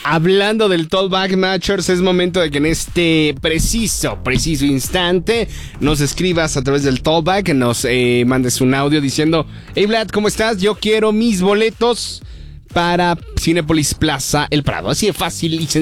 Hablando del Talkback Matchers, es momento de que en este preciso instante nos escribas a través del Talkback, nos mandes un audio diciendo: hey Vlad, ¿cómo estás? Yo quiero mis boletos para Cinépolis Plaza El Prado. Así de fácil y sencillo.